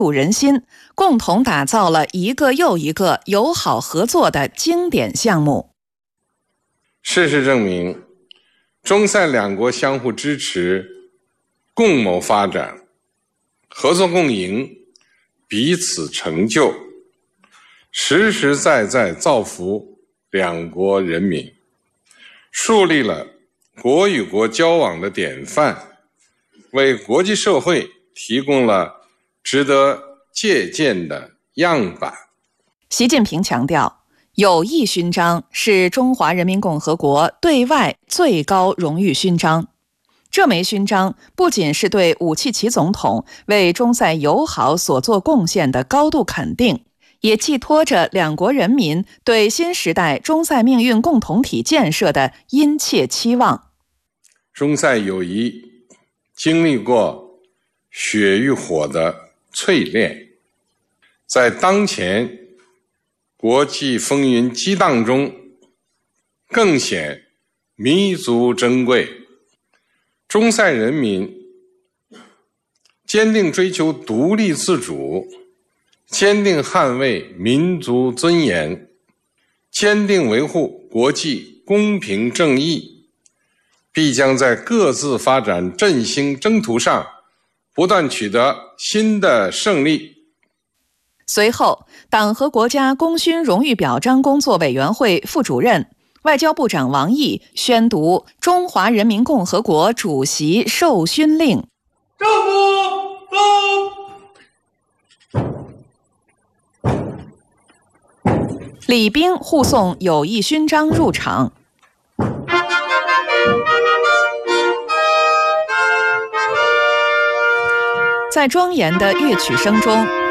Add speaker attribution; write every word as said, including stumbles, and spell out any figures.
Speaker 1: 鼓人心，共同打造了一个又一个友好合作的经典项目。
Speaker 2: 事实证明，中塞两国相互支持，共谋发展，合作共赢，彼此成就，实实在在造福两国人民，树立了国与国交往的典范，为国际社会提供了值得借鉴的样板。
Speaker 1: 习近平强调，友谊勋章是中华人民共和国对外最高荣誉勋章。这枚勋章不仅是对武契奇总统为中塞友好所做贡献的高度肯定，也寄托着两国人民对新时代中塞命运共同体建设的殷切期望。
Speaker 2: 中塞友谊经历过血与火的淬炼，在当前国际风云激荡中更显弥足珍贵。中塞人民坚定追求独立自主，坚定捍卫民族尊严，坚定维护国际公平正义，必将在各自发展振兴征途上不断取得新的胜利。
Speaker 1: 随后，党和国家功勋荣誉表彰工作委员会副主任、外交部长王毅宣读中华人民共和国主席授勋令。
Speaker 3: 政府到！
Speaker 1: 礼宾护送友谊勋章入场。在庄严的乐曲声中，